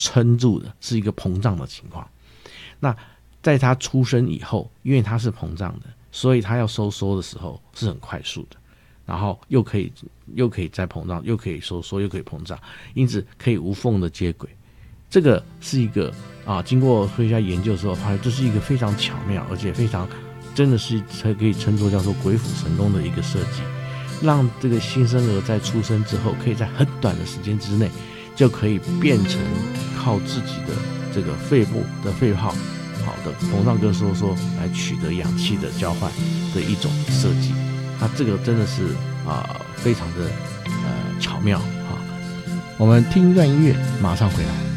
撑住的，是一个膨胀的情况。那在它出生以后，因为它是膨胀的，所以它要收缩的时候是很快速的，然后又可以再膨胀，又可以收缩，又可以膨胀，因此可以无缝的接轨。这个是一个经过科学家研究之后，发现这是一个非常巧妙，而且非常真的是才可以称作叫做鬼斧神工的一个设计，让这个新生儿在出生之后，可以在很短的时间之内，就可以变成靠自己的这个肺部的肺泡好的膨胀跟收缩来取得氧气的交换的一种设计。它这个真的是非常的巧妙。我们听一段音乐，马上回来。